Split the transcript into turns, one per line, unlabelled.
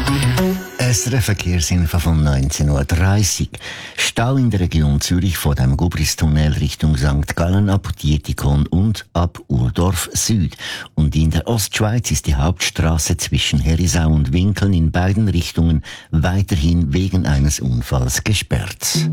Verkehrsinfo von 19.30 Uhr. Stau in der Region Zürich vor dem Gubristunnel Richtung St. Gallen ab Dietikon und ab Urdorf Süd. Und in der Ostschweiz ist die Hauptstraße zwischen Herisau und Winkeln in beiden Richtungen weiterhin wegen eines Unfalls gesperrt.